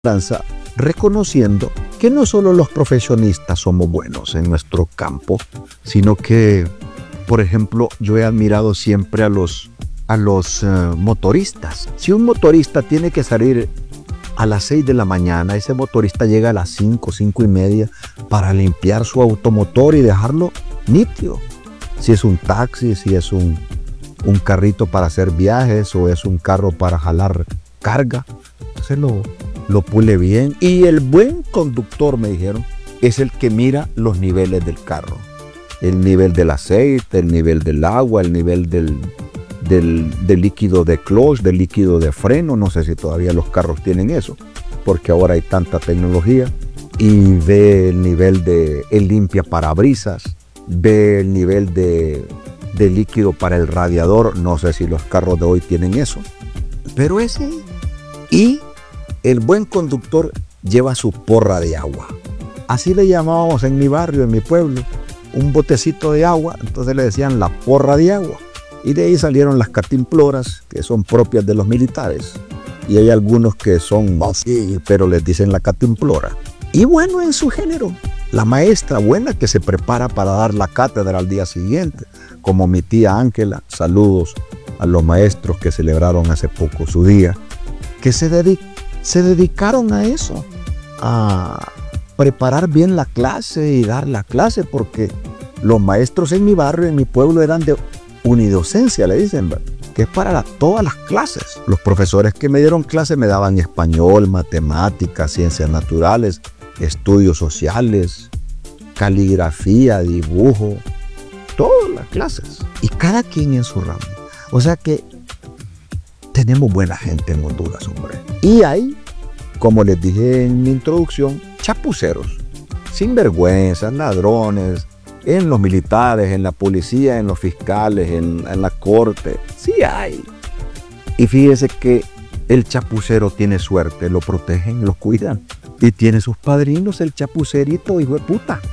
reconociendo que no solo los profesionistas somos buenos en nuestro campo, sino que, por ejemplo, yo he admirado siempre a los motoristas. Si un motorista tiene que salir a las 6 de la mañana, ese motorista llega a las 5, 5 y media para limpiar su automotor y dejarlo nítido. Si es un taxi, si es un carrito para hacer viajes o es un carro para jalar carga, entonces lo pule bien. Y el buen conductor, me dijeron, es el que mira los niveles del carro. El nivel del aceite, el nivel del agua, el nivel del líquido de clutch, del líquido de freno. No sé si todavía los carros tienen eso, porque ahora hay tanta tecnología. Y ve el nivel de el limpia parabrisas, ve el nivel de líquido para el radiador. No sé si los carros de hoy tienen eso, pero ese. Y el buen conductor lleva su porra de agua. Así le llamábamos en mi barrio, en mi pueblo, un botecito de agua. Entonces le decían la porra de agua. Y de ahí salieron las cantimploras, que son propias de los militares. Y hay algunos que son así, pero les dicen la cantimplora. Y bueno, en su género, la maestra buena que se prepara para dar la cátedra al día siguiente, como mi tía Ángela. Saludos a los maestros que celebraron hace poco su día, que se dedicaron a eso, a preparar bien la clase y dar la clase, porque los maestros en mi barrio, en mi pueblo, eran de unidocencia, le dicen, que es para todas las clases. Los profesores que me dieron clase me daban español, matemáticas, ciencias naturales, estudios sociales, caligrafía, dibujo, todas las clases. Y cada quien en su ramo. O sea que tenemos buena gente en Honduras, hombre. Y hay, como les dije en mi introducción, chapuceros, sinvergüenzas, ladrones, en los militares, en la policía, en los fiscales, en la corte. Sí hay. Y fíjese que el chapucero tiene suerte, lo protegen, lo cuidan. Y tiene sus padrinos, el chapucerito, hijo de puta.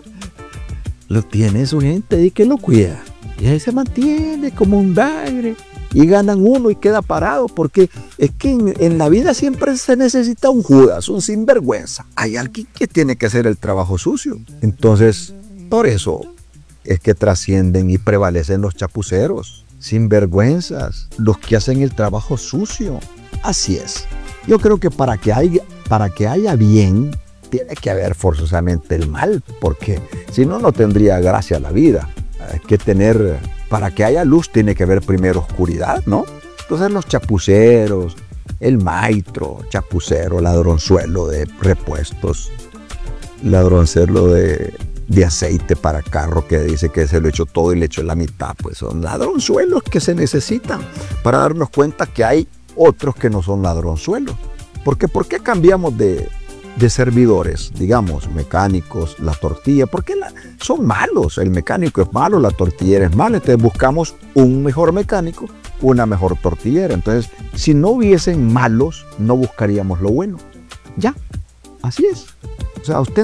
Lo tiene su gente y que lo cuida. Y ahí se mantiene como un bagre. Y ganan uno y queda parado, porque es que en la vida siempre se necesita un Judas, un sinvergüenza. Hay alguien que tiene que hacer el trabajo sucio. Entonces, por eso es que trascienden y prevalecen los chapuceros, sinvergüenzas, los que hacen el trabajo sucio. Así es. Yo creo que para que haya bien, tiene que haber forzosamente el mal, porque si no, no tendría gracia la vida. Hay que tener, para que haya luz, tiene que haber primero oscuridad, ¿no? Entonces los chapuceros, el maestro, chapucero, ladronzuelo de repuestos, ladronzuelo de aceite para carro, que dice que se lo echó todo y le echó la mitad, pues son ladronzuelos que se necesitan para darnos cuenta que hay otros que no son ladronzuelos. Porque ¿por qué cambiamos de servidores? Digamos, mecánicos, la tortilla, porque son malos, el mecánico es malo, la tortillera es mala, entonces buscamos un mejor mecánico, una mejor tortillera. Entonces, si no hubiesen malos, no buscaríamos lo bueno. Ya, así es. O sea, usted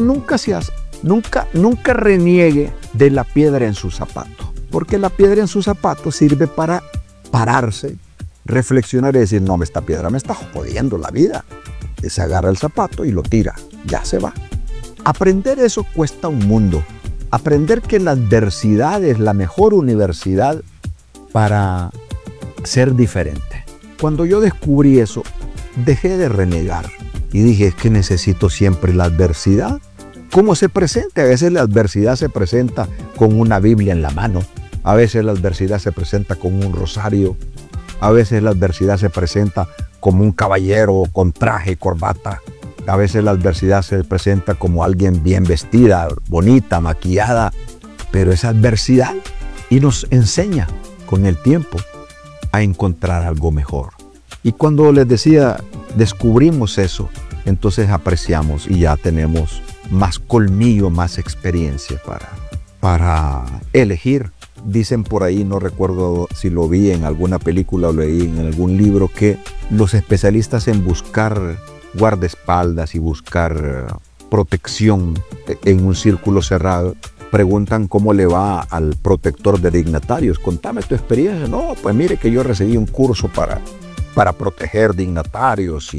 nunca reniegue de la piedra en su zapato, porque la piedra en su zapato sirve para pararse, reflexionar y decir, no, esta piedra me está jodiendo la vida. Y se agarra el zapato y lo tira, ya se va. Aprender eso cuesta un mundo. Aprender que la adversidad es la mejor universidad para ser diferente. Cuando yo descubrí eso, dejé de renegar y dije, es que necesito siempre la adversidad. ¿Cómo se presenta? A veces la adversidad se presenta con una Biblia en la mano, a veces la adversidad se presenta con un rosario, a veces la adversidad se presenta como un caballero con traje y corbata, a veces la adversidad se presenta como alguien bien vestida, bonita, maquillada, pero es adversidad y nos enseña con el tiempo a encontrar algo mejor. Y cuando les decía, descubrimos eso, entonces apreciamos y ya tenemos más colmillo, más experiencia para elegir. Dicen por ahí, no recuerdo si lo vi en alguna película o leí en algún libro, que los especialistas en buscar guardaespaldas y buscar protección en un círculo cerrado preguntan cómo le va al protector de dignatarios. Contame tu experiencia. No, pues mire que yo recibí un curso para proteger dignatarios y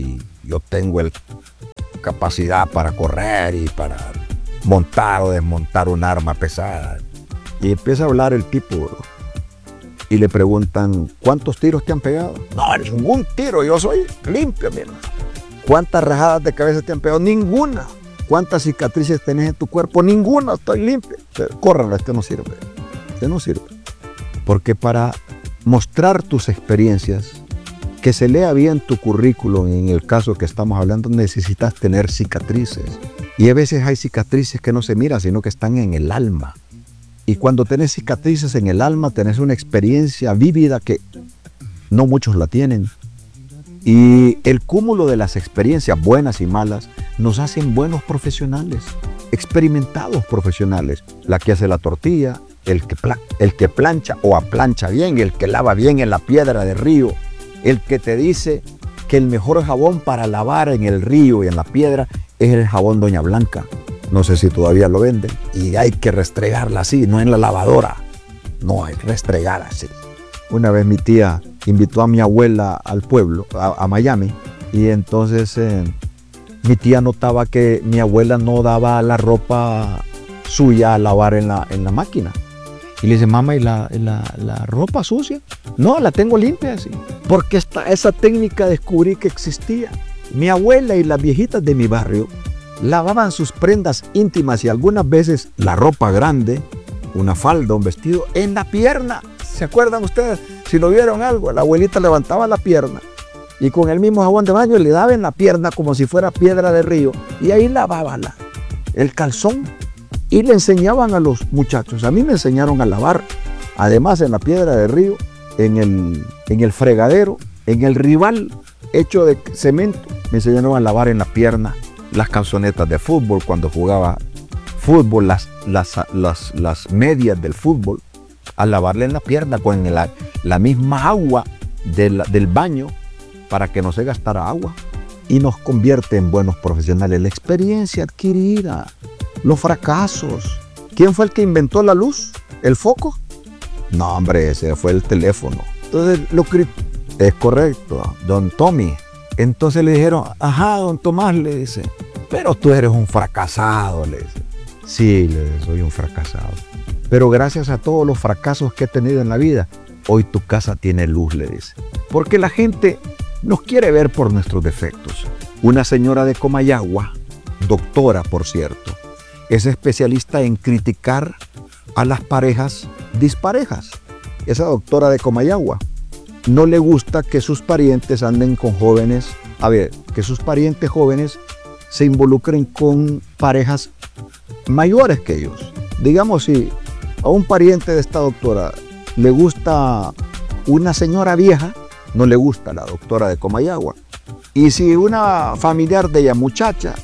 yo tengo capacidad para correr y para montar o desmontar un arma pesada. Y empieza a hablar el tipo y le preguntan, ¿cuántos tiros te han pegado? No, ningún tiro, yo soy limpio, mi hermano. ¿Cuántas rajadas de cabeza te han pegado? Ninguna. ¿Cuántas cicatrices tenés en tu cuerpo? Ninguna, estoy limpio. Córralo, este no sirve. Este no sirve. Porque para mostrar tus experiencias, que se lea bien tu currículum, en el caso que estamos hablando, necesitas tener cicatrices. Y a veces hay cicatrices que no se miran, sino que están en el alma. Y cuando tenés cicatrices en el alma, tenés una experiencia vívida que no muchos la tienen. Y el cúmulo de las experiencias buenas y malas nos hacen buenos profesionales, experimentados profesionales. La que hace la tortilla, el que plancha o aplancha bien, el que lava bien en la piedra del río, el que te dice que el mejor jabón para lavar en el río y en la piedra es el jabón Doña Blanca. No sé si todavía lo venden. Y hay que restregarla así, no en la lavadora. No, hay que restregar así. Una vez mi tía invitó a mi abuela al pueblo, a Miami, y entonces mi tía notaba que mi abuela no daba la ropa suya a lavar en la máquina. Y le dice, mamá, ¿y la ropa sucia? No, la tengo limpia así. Porque esa técnica descubrí que existía. Mi abuela y las viejitas de mi barrio lavaban sus prendas íntimas y algunas veces la ropa grande, una falda, un vestido, en la pierna. ¿Se acuerdan ustedes? Si lo vieron algo, la abuelita levantaba la pierna y con el mismo jabón de baño le daba en la pierna como si fuera piedra de río y ahí lavaba el calzón y le enseñaban a los muchachos. A mí me enseñaron a lavar, además en la piedra de río, en el fregadero, en el rival hecho de cemento, me enseñaron a lavar en la pierna las calzonetas de fútbol cuando jugaba fútbol, las medias del fútbol, a lavarle en la pierna con la misma agua del baño para que no se gastara agua. Y nos convierte en buenos profesionales. La experiencia adquirida, los fracasos. ¿Quién fue el que inventó la luz? ¿El foco? No, hombre, ese fue el teléfono. Entonces, es correcto, don Tommy. Entonces le dijeron, ajá, don Tomás, le dice, pero tú eres un fracasado, le dice. Sí, le dice, soy un fracasado. Pero gracias a todos los fracasos que he tenido en la vida, hoy tu casa tiene luz, le dice. Porque la gente nos quiere ver por nuestros defectos. Una señora de Comayagua, doctora por cierto, es especialista en criticar a las parejas disparejas. Esa doctora de Comayagua no le gusta que sus parientes anden con jóvenes, que sus parientes jóvenes se involucren con parejas mayores que ellos. Digamos, si a un pariente de esta doctora le gusta una señora vieja, no le gusta la doctora de Comayagua. Y si una familiar de ella, muchacha,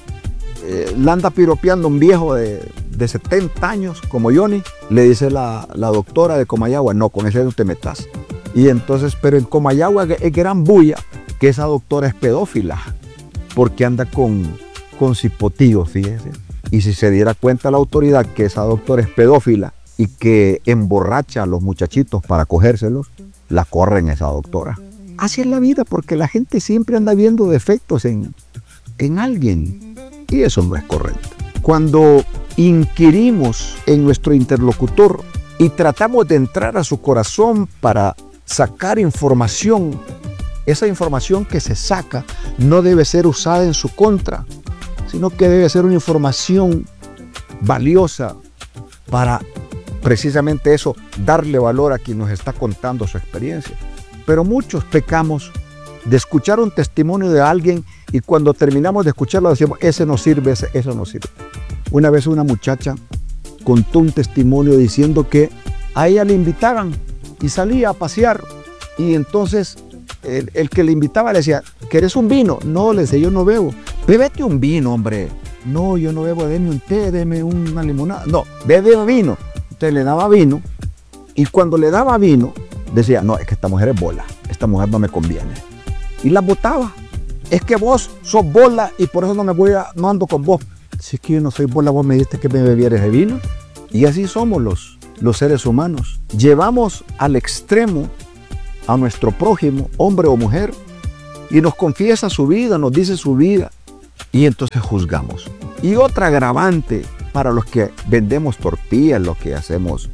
la anda piropeando un viejo de 70 años como Johnny, le dice la doctora de Comayagua, no, con ese no te metas. Y entonces, pero en Comayagua es gran bulla que esa doctora es pedófila, porque anda con cipotíos, fíjense. Y si se diera cuenta la autoridad que esa doctora es pedófila y que emborracha a los muchachitos para cogérselos, la corren esa doctora. Así es la vida, porque la gente siempre anda viendo defectos en alguien, y eso no es correcto. Cuando inquirimos en nuestro interlocutor y tratamos de entrar a su corazón para sacar información, esa información que se saca no debe ser usada en su contra, sino que debe ser una información valiosa para precisamente eso, darle valor a quien nos está contando su experiencia. Pero muchos pecamos de escuchar un testimonio de alguien y cuando terminamos de escucharlo decimos, ese no sirve, eso no sirve. Una vez una muchacha contó un testimonio diciendo que a ella le invitaban y salía a pasear y entonces el que le invitaba le decía, ¿querés un vino? No, le decía, yo no bebo. Bébete un vino, hombre. No, yo no bebo, deme un té, deme una limonada. No, bebe vino. Entonces le daba vino y cuando le daba vino decía, no, es que esta mujer es bola, esta mujer no me conviene. Y la botaba. Es que vos sos bola y por eso no ando con vos. Si es que yo no soy bola, vos me diste que me bebieras de vino. Y así somos los seres humanos. Llevamos al extremo a nuestro prójimo, hombre o mujer, y nos confiesa su vida, nos dice su vida, y entonces juzgamos. Y otra agravante para los que vendemos tortillas, los que hacemos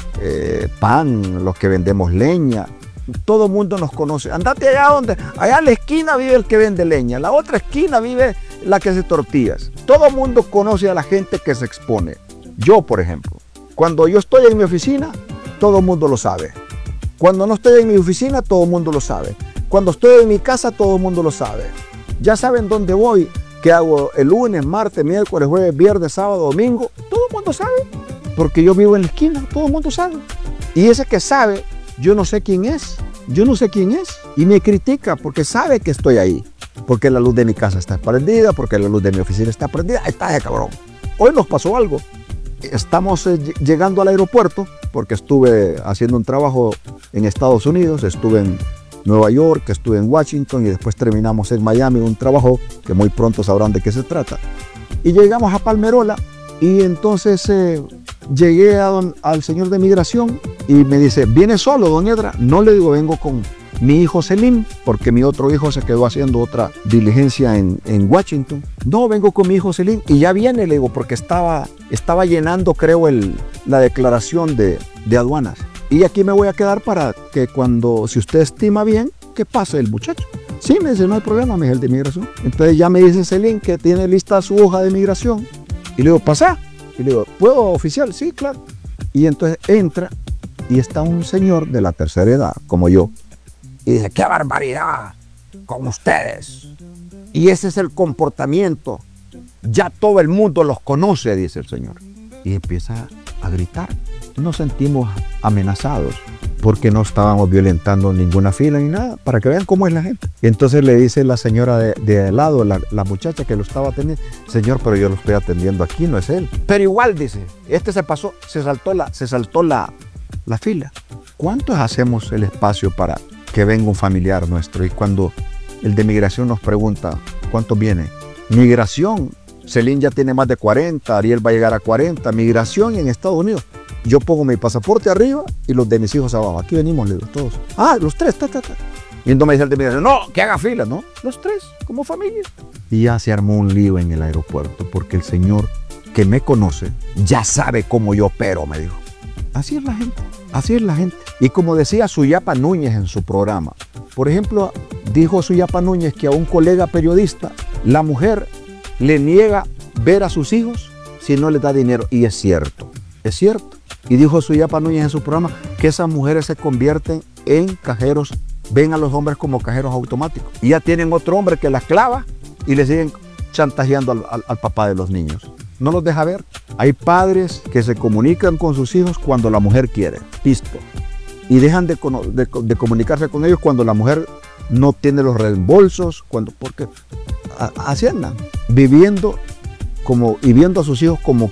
pan, los que vendemos leña. Todo el mundo nos conoce. Andate allá en la esquina vive el que vende leña, la otra esquina vive la que hace tortillas. Todo el mundo conoce a la gente que se expone. Yo, por ejemplo, cuando yo estoy en mi oficina, todo el mundo lo sabe. Cuando no estoy en mi oficina, todo el mundo lo sabe. Cuando estoy en mi casa, todo el mundo lo sabe. Ya saben dónde voy, qué hago el lunes, martes, miércoles, jueves, viernes, sábado, domingo. Todo el mundo sabe, porque yo vivo en la esquina, todo el mundo sabe. Y ese que sabe, yo no sé quién es. Y me critica porque sabe que estoy ahí. Porque la luz de mi casa está prendida, porque la luz de mi oficina está prendida. Ahí está ese cabrón. Hoy nos pasó algo. Estamos llegando al aeropuerto porque estuve haciendo un trabajo en Estados Unidos, estuve en Nueva York, estuve en Washington y después terminamos en Miami, un trabajo que muy pronto sabrán de qué se trata. Y llegamos a Palmerola y entonces llegué al señor de migración y me dice, ¿viene solo, don Edra? No, le digo, vengo con mi hijo Selim, porque mi otro hijo se quedó haciendo otra diligencia en Washington. No, vengo con mi hijo Selim y ya viene, le digo, porque estaba llenando, creo, la declaración de aduanas. Y aquí me voy a quedar para que si usted estima bien, que pase el muchacho. Sí, me dice, no hay problema, me dice el de migración. Entonces ya me dice Selim que tiene lista su hoja de migración. Y le digo, pasa. Y le digo, ¿puedo, oficial? Sí, claro. Y entonces entra y está un señor de la tercera edad, como yo. Y dice, ¡qué barbaridad con ustedes! Y ese es el comportamiento. Ya todo el mundo los conoce, dice el señor. Y empieza a gritar. Nos sentimos amenazados porque no estábamos violentando ninguna fila ni nada, para que vean cómo es la gente. Y entonces le dice la señora de al lado, la muchacha que lo estaba atendiendo, señor, pero yo lo estoy atendiendo aquí, no es él. Pero igual, dice, se saltó la fila. ¿Cuántos hacemos el espacio para que venga un familiar nuestro? Y cuando el de migración nos pregunta, ¿cuántos vienen? Migración, Celín ya tiene más de 40, Ariel va a llegar a 40, migración en Estados Unidos. Yo pongo mi pasaporte arriba y los de mis hijos abajo. Aquí venimos, le digo, todos. Ah, los tres, Y entonces me dice el de migración, no, que haga fila, ¿no? Los tres, como familia. Y ya se armó un lío en el aeropuerto porque el señor que me conoce ya sabe cómo yo opero, me dijo. Así es la gente, así es la gente. Y como decía Suyapa Núñez en su programa, por ejemplo, dijo Suyapa Núñez que a un colega periodista, la mujer le niega ver a sus hijos si no le da dinero. Y es cierto, es cierto. Y dijo Suyapa Núñez en su programa que esas mujeres se convierten en cajeros, ven a los hombres como cajeros automáticos. Y ya tienen otro hombre que las clava y le siguen chantajeando al papá de los niños. No los deja ver. Hay padres que se comunican con sus hijos cuando la mujer quiere, listo. Y dejan de comunicarse con ellos cuando la mujer no tiene los reembolsos, porque así andan, viviendo y viendo a sus hijos como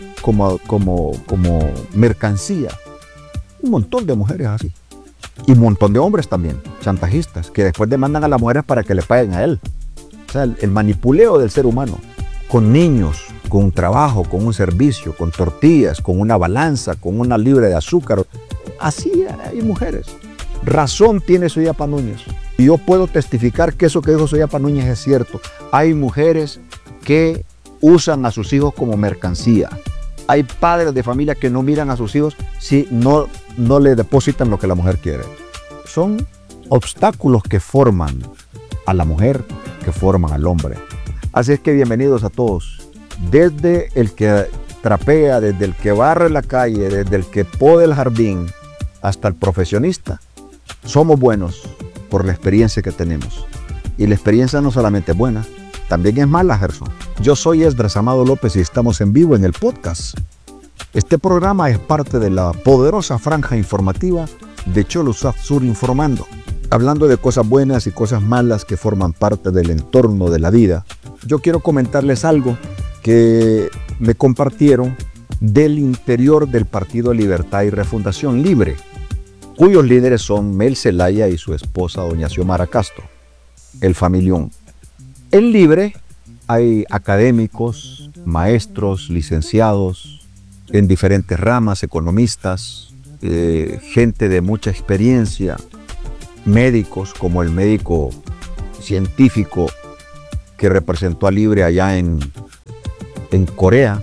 mercancía. Un montón de mujeres así. Y un montón de hombres también, chantajistas, que después demandan a las mujeres para que le paguen a él. O sea, el manipuleo del ser humano. Con niños, con un trabajo, con un servicio, con tortillas, con una balanza, con una libra de azúcar. Así hay mujeres. Razón tiene Suyapa Núñez. Y yo puedo testificar que eso que dijo Suyapa Núñez es cierto. Hay mujeres que usan a sus hijos como mercancía. Hay padres de familia que no miran a sus hijos si no le depositan lo que la mujer quiere. Son obstáculos que forman a la mujer, que forman al hombre. Así es que bienvenidos a todos. Desde el que trapea, desde el que barre la calle, desde el que poda el jardín, hasta el profesionista. Somos buenos por la experiencia que tenemos. Y la experiencia no solamente es buena, también es mala, Gerson. Yo soy Esdras Amado López y estamos en vivo en el podcast. Este programa es parte de la poderosa franja informativa de Cholosat Sur Informando, hablando de cosas buenas y cosas malas que forman parte del entorno de la vida. Yo quiero comentarles algo que me compartieron del interior del Partido Libertad y Refundación Libre, cuyos líderes son Mel Zelaya y su esposa doña Xiomara Castro, el familión. En Libre hay académicos, maestros, licenciados en diferentes ramas, economistas, gente de mucha experiencia, médicos como el médico científico que representó a Libre allá en Corea,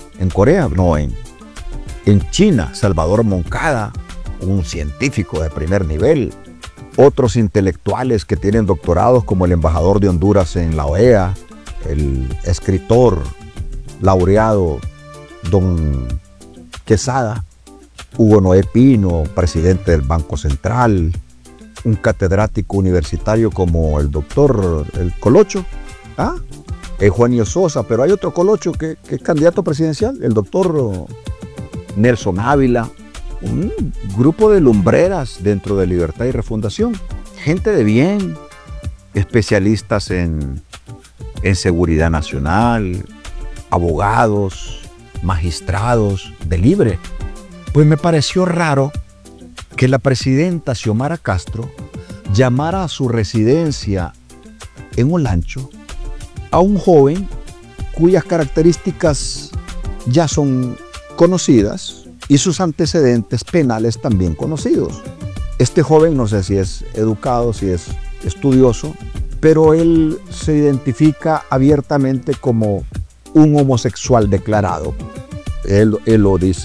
en China, Salvador Moncada, un científico de primer nivel. Otros intelectuales que tienen doctorados como el embajador de Honduras en la OEA, el escritor laureado don Quesada, Hugo Noé Pino, presidente del Banco Central, un catedrático universitario como el doctor el Colocho, Juanio Sosa, pero hay otro Colocho que es candidato presidencial, el doctor Nelson Ávila, un grupo de lumbreras dentro de Libertad y Refundación, gente de bien, especialistas en seguridad nacional, abogados, magistrados de Libre. Pues me pareció raro que la presidenta Xiomara Castro llamara a su residencia en Olancho a un joven cuyas características ya son conocidas y sus antecedentes penales también conocidos. Este joven, no sé si es educado, si es estudioso, pero él se identifica abiertamente como un homosexual declarado. Él lo dice.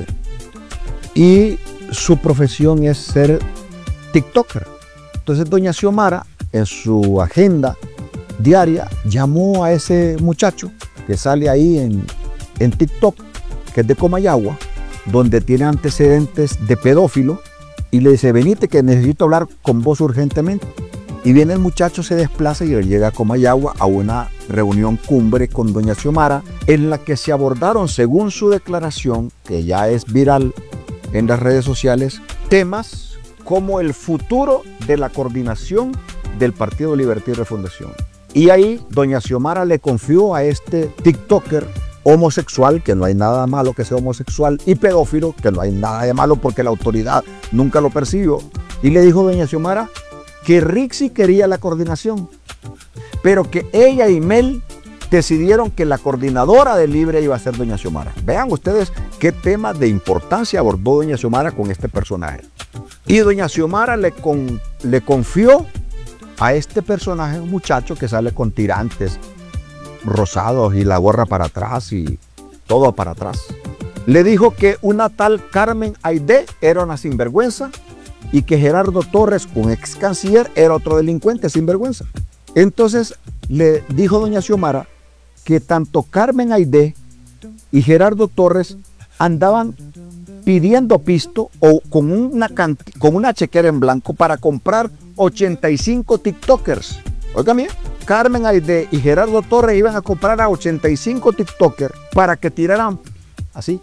Y su profesión es ser TikToker. Entonces doña Xiomara, en su agenda diaria, llamó a ese muchacho que sale ahí en TikTok, que es de Comayagua, donde tiene antecedentes de pedófilo, y le dice: venite que necesito hablar con vos urgentemente. Y viene el muchacho, se desplaza y él llega a Comayagua a una reunión cumbre con doña Xiomara, en la que se abordaron, según su declaración, que ya es viral en las redes sociales, temas como el futuro de la coordinación del Partido Libertad y Refundación. Y ahí doña Xiomara le confió a este TikToker homosexual, que no hay nada malo que sea homosexual, y pedófilo, que no hay nada de malo porque la autoridad nunca lo persiguió, y le dijo doña Xiomara que Rixi quería la coordinación, pero que ella y Mel decidieron que la coordinadora de Libre iba a ser doña Xiomara. Vean ustedes qué tema de importancia abordó doña Xiomara con este personaje. Y doña Xiomara le confió a este personaje, un muchacho que sale con tirantes rosados y la gorra para atrás y todo para atrás. Le dijo que una tal Carmen Aidé era una sinvergüenza y que Gerardo Torres, un ex canciller, era otro delincuente sinvergüenza. Entonces le dijo doña Xiomara que tanto Carmen Aidé y Gerardo Torres andaban pidiendo pisto o con una chequera en blanco para comprar 85 TikTokers. Oigan bien, Carmen Aidé y Gerardo Torres iban a comprar a 85 TikTokers para que tiraran así,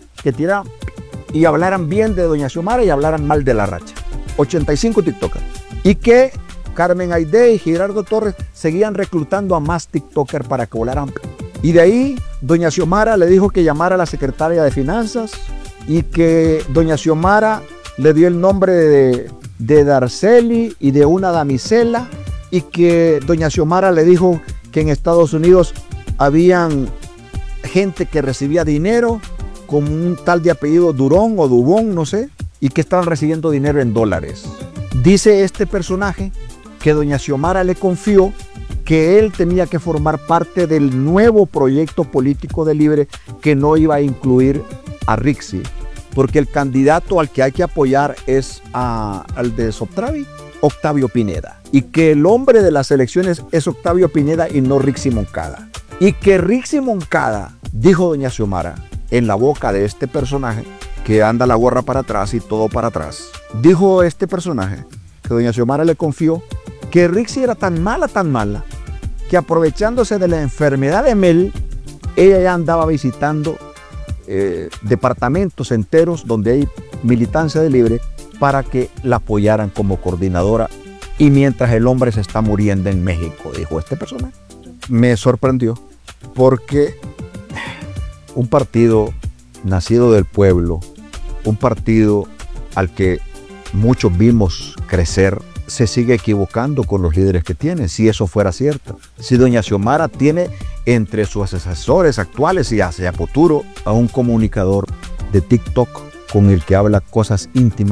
y hablaran bien de doña Xiomara y hablaran mal de la Racha. 85 TikTokers. Y que Carmen Aidé y Gerardo Torres seguían reclutando a más TikTokers para que volaran. Y de ahí doña Xiomara le dijo que llamara a la secretaria de Finanzas y que doña Xiomara le dio el nombre de Darceli y de una damisela, y que doña Xiomara le dijo que en Estados Unidos habían gente que recibía dinero con un tal de apellido Durón o Dubón, no sé, y que estaban recibiendo dinero en dólares. Dice este personaje que doña Xiomara le confió que él tenía que formar parte del nuevo proyecto político de Libre, que no iba a incluir a Rixi, porque el candidato al que hay que apoyar es al de Soptravi, Octavio Pineda, y que el hombre de las elecciones es Octavio Pineda y no Rixi Moncada. Y que Rixi Moncada, dijo doña Xiomara, en la boca de este personaje que anda la gorra para atrás y todo para atrás, dijo este personaje que doña Xiomara le confió que Rixi era tan mala, que aprovechándose de la enfermedad de Mel, ella ya andaba visitando departamentos enteros donde hay militancia de Libre para que la apoyaran como coordinadora, y mientras el hombre se está muriendo en México, dijo este personaje. Me sorprendió porque un partido nacido del pueblo, un partido al que muchos vimos crecer, se sigue equivocando con los líderes que tiene, si eso fuera cierto. Si doña Xiomara tiene entre sus asesores actuales y hacia futuro a un comunicador de TikTok con el que habla cosas íntimas,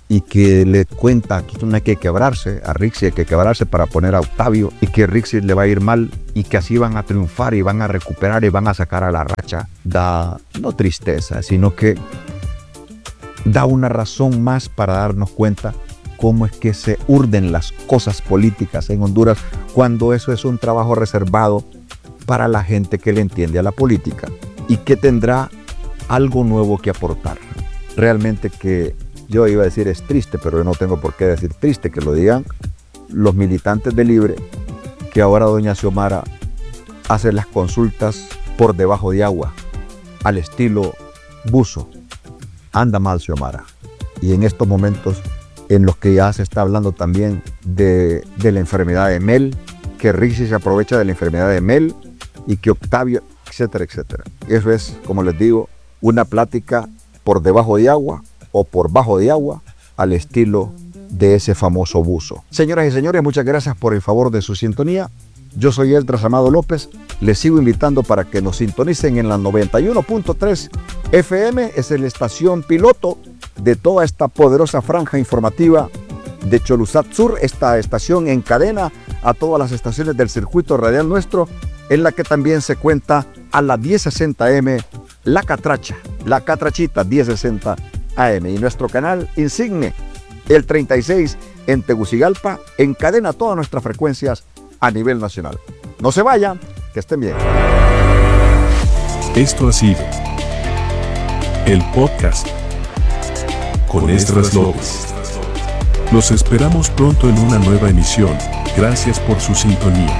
y que le cuenta que no hay que quebrarse, a Rixi hay que quebrarse para poner a Octavio, y que Rixi le va a ir mal y que así van a triunfar y van a recuperar y van a sacar a la racha, da no tristeza, sino que da una razón más para darnos cuenta cómo es que se urden las cosas políticas en Honduras, cuando eso es un trabajo reservado para la gente que le entiende a la política y que tendrá algo nuevo que aportar. Realmente que yo iba a decir es triste, pero yo no tengo por qué decir triste, que lo digan los militantes de Libre, que ahora doña Xiomara hace las consultas por debajo de agua, al estilo buzo. Anda mal Xiomara. Y en estos momentos en los que ya se está hablando también de la enfermedad de Mel, que Rixi se aprovecha de la enfermedad de Mel y que Octavio, etcétera, etcétera. Eso es, como les digo, una plática por debajo de agua o por bajo de agua al estilo de ese famoso buzo. Señoras y señores, muchas gracias por el favor de su sintonía. Yo soy Esdras Amado López. Les sigo invitando para que nos sintonicen en la 91.3 FM. Es la estación piloto de toda esta poderosa franja informativa de Choluzat Sur. Esta estación encadena a todas las estaciones del circuito radial nuestro, en la que también se cuenta a la 1060M La Catracha, La Catrachita 1060 AM, y nuestro canal insigne, el 36 en Tegucigalpa, encadena todas nuestras frecuencias a nivel nacional. No se vayan, que estén bien. Esto ha sido el podcast con Esdras López. Los esperamos pronto en una nueva emisión. Gracias por su sintonía.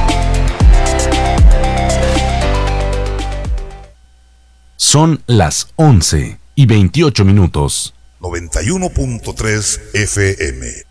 Son las 11:28. 91.3 FM.